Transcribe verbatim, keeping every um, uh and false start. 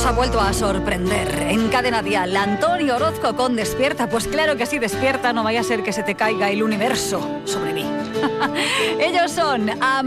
Nos ha vuelto a sorprender en Cadena Dial. Antonio Orozco con Despierta. Pues claro que sí, despierta, no vaya a ser que se te caiga el universo sobre mí. Ellos son...